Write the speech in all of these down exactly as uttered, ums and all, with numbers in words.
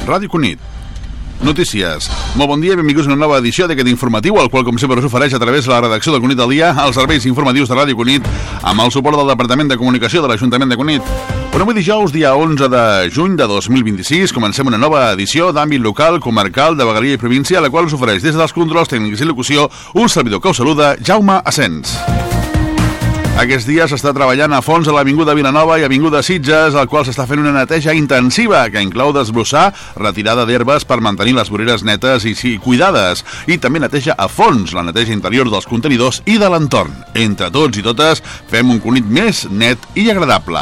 Ràdio Cunit. Notícies. Molt bon dia, benvinguts a una nova edició d'aquest informatiu, el qual, com sempre, us ofereix a través de la redacció del Cunit al Dia, els serveis informatius de Ràdio Cunit, amb el suport del Departament de Comunicació de l'Ajuntament de Cunit. Però avui dijous, dia onze de juny de dos mil vint-i-sis, comencem una nova edició d'àmbit local, comarcal, de vegueria i província, la qual us ofereix des dels controls tècnics i locució un servidor que us saluda, Jaume Asens. Aquests dies s'està treballant a fons a l'Avinguda Vilanova i Avinguda Sitges, al qual s'està fent una neteja intensiva que inclou desbrossar, retirada d'herbes per mantenir les voreres netes i sí, cuidades, i també neteja a fons la neteja interior dels contenidors i de l'entorn. Entre tots i totes fem un Cunit més net i agradable.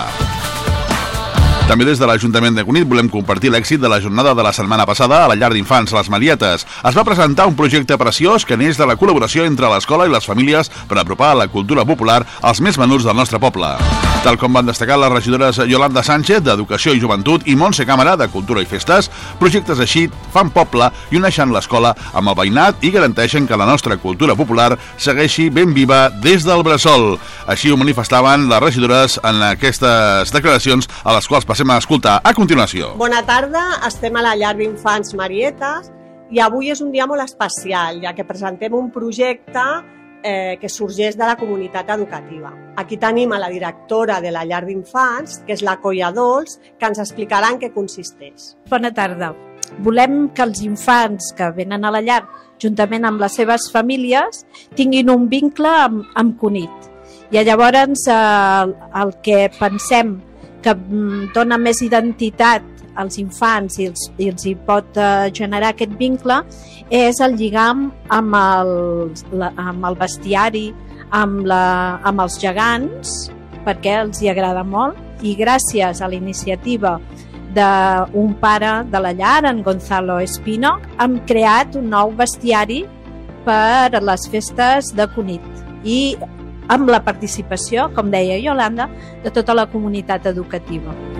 També des de l'Ajuntament de Cunit volem compartir l'èxit de la jornada de la setmana passada a la llar d'infants Les Marietes. Es va presentar un projecte preciós que neix de la col·laboració entre l'escola i les famílies per apropar la cultura popular als més menuts del nostre poble. Tal com van destacar les regidores Yolanda Sánchez, d'Educació i Joventut, i Montse Càmera, de Cultura i Festes, projectes així fan poble i uneixen l'escola amb el veïnat i garanteixen que la nostra cultura popular segueixi ben viva des del bressol. Així ho manifestaven les regidores en aquestes declaracions, a les quals passem a escoltar a continuació. Bona tarda, estem a la llar d'infants Marietes i avui és un dia molt especial, ja que presentem un projecte eh, que sorgeix de la comunitat educativa. Aquí tenim a la directora de la llar d'infants, que és la Colla Dols, que ens explicarà en què consisteix. Bona tarda. Volem que els infants que venen a la llar, juntament amb les seves famílies, tinguin un vincle amb, amb Cunit. I llavors eh, el que pensem que dona més identitat als infants i els, i els hi pot uh, generar aquest vincle és el lligam amb el, la, amb el bestiari, amb, la, amb els gegants, perquè els hi agrada molt, i gràcies a la iniciativa d'un pare de la llar, en Gonzalo Espino, hem creat un nou bestiari per a les festes de Cunit i amb la participació, com deia Yolanda, de tota la comunitat educativa.